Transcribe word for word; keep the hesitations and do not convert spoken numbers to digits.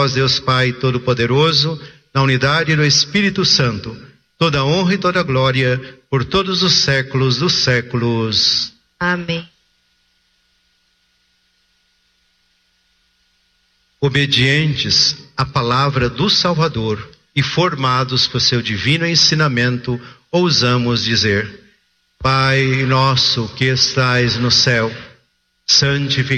vós, Deus Pai Todo-Poderoso, na unidade do Espírito Santo, toda honra e toda glória por todos os séculos dos séculos. Amém. Obedientes à palavra do Salvador e formados por seu divino ensinamento, ousamos dizer: Pai nosso que estais no céu, santificado